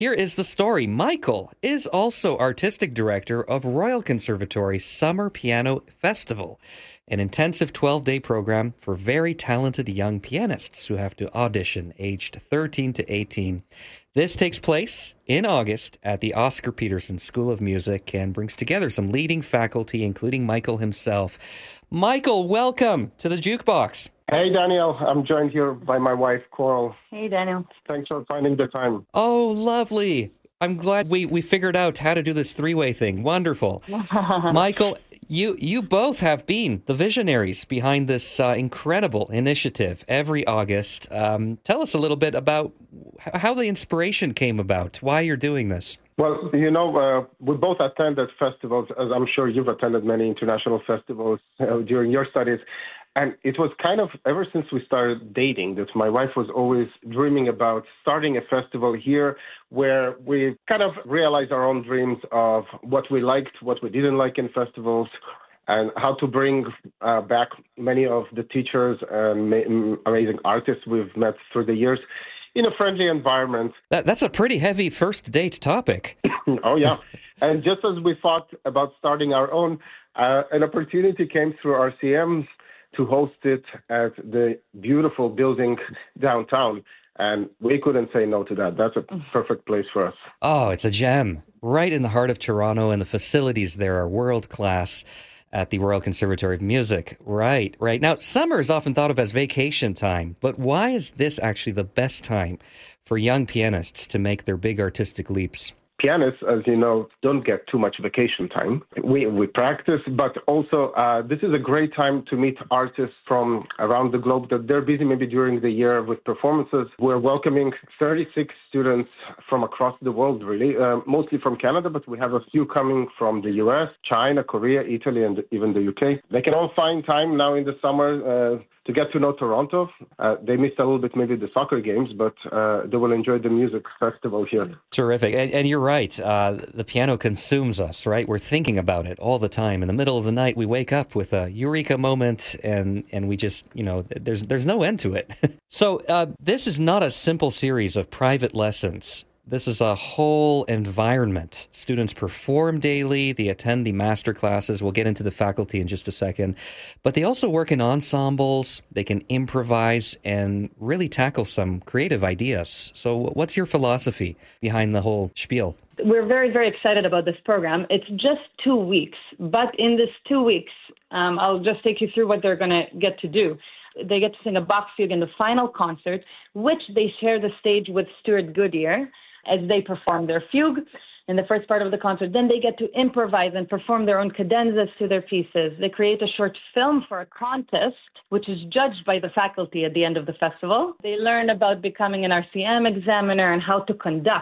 Here is the story. Michael is also artistic director of Royal Conservatory's Summer Piano Festival, an intensive 12-day program for very talented young pianists who have to audition aged 13 to 18. This takes place in August at the Oscar Peterson School of Music and brings together some leading faculty, including Michael himself. Michael, welcome to the Jukebox. Hey, Daniel. I'm joined here by my wife, Coral. Hey, Daniel. Thanks for finding the time. Oh, lovely. I'm glad we figured out how to do this three-way thing. Wonderful. Michael, you both have been the visionaries behind this incredible initiative every August. Tell us a little bit about how the inspiration came about, why you're doing this. Well, we both attended festivals, as I'm sure you've attended many international festivals during your studies. And it was kind of ever since we started dating that my wife was always dreaming about starting a festival here where we kind of realized our own dreams of what we liked, what we didn't like in festivals, and how to bring back many of the teachers and amazing artists we've met through the years in a friendly environment. That's a pretty heavy first date topic. Oh, yeah. And just as we thought about starting our own, an opportunity came through RCM to host it at the beautiful building downtown. And we couldn't say no to that. That's a perfect place for us. Oh, it's a gem. Right in the heart of Toronto, and the facilities there are world-class at the Royal Conservatory of Music. Right. Now, summer is often thought of as vacation time, but why is this actually the best time for young pianists to make their big artistic leaps? Pianists, as you know, don't get too much vacation time. We practice, but also this is a great time to meet artists from around the globe that they're busy maybe during the year with performances. We're welcoming 36 students from across the world, really, mostly from Canada, but we have a few coming from the US, China, Korea, Italy, and even the UK. They can all find time now in the summer to get to know Toronto. They missed a little bit maybe the soccer games, but they will enjoy the music festival here. Terrific. And you're right. The piano consumes us, right? We're thinking about it all the time. In the middle of the night, we wake up with a eureka moment, and we just, there's no end to it. So this is not a simple series of private lessons. This is a whole environment. Students perform daily. They attend the master classes. We'll get into the faculty in just a second. But they also work in ensembles. They can improvise and really tackle some creative ideas. So what's your philosophy behind the whole spiel? We're very, very excited about this program. It's just 2 weeks. But in this 2 weeks, I'll just take you through what they're going to get to do. They get to sing a Bach fugue in the final concert, which they share the stage with Stuart Goodyear as they perform their fugue in the first part of the concert. Then they get to improvise and perform their own cadenzas to their pieces. They create a short film for a contest, which is judged by the faculty at the end of the festival. They learn about becoming an RCM examiner and how to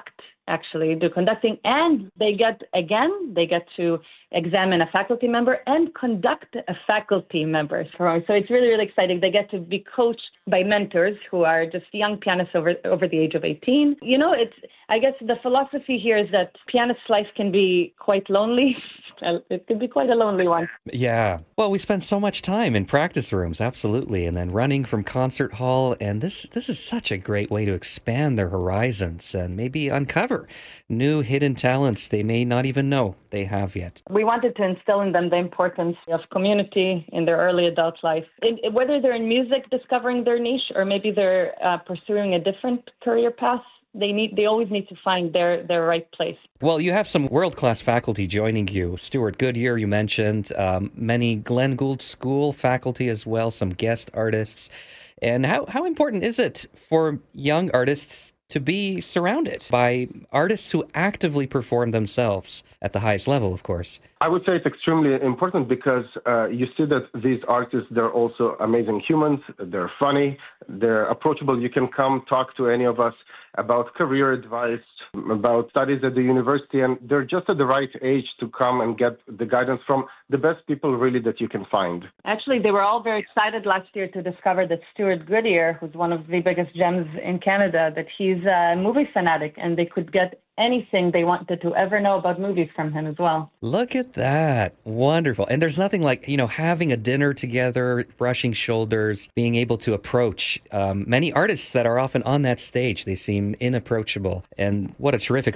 do conducting, and they get to examine a faculty member and conduct a faculty member. So it's really, really exciting. They get to be coached by mentors who are just young pianists over the age of 18. I guess the philosophy here is that pianist's life can be quite lonely. It could be quite a lonely one. Yeah. Well, we spend so much time in practice rooms, absolutely, and then running from concert hall. And this is such a great way to expand their horizons and maybe uncover new hidden talents they may not even know they have yet. We wanted to instill in them the importance of community in their early adult life. Whether they're in music discovering their niche or maybe they're pursuing a different career path, they always need to find their right place. Well, you have some world-class faculty joining you. Stuart Goodyear, you mentioned, many Glenn Gould School faculty as well, some guest artists. And how important is it for young artists to be surrounded by artists who actively perform themselves at the highest level, of course? I would say it's extremely important because you see that these artists, they're also amazing humans. They're funny. They're approachable. You can come talk to any of us about career advice, about studies at the university, and they're just at the right age to come and get the guidance from the best people really that you can find. Actually, they were all very excited last year to discover that Stuart Goodyear, who's one of the biggest gems in Canada, that he's a movie fanatic, and they could get anything they wanted to ever know about movies from him as well. Look at that. Wonderful. And there's nothing like, having a dinner together, brushing shoulders, being able to approach many artists that are often on that stage. They seem inapproachable. And what a terrific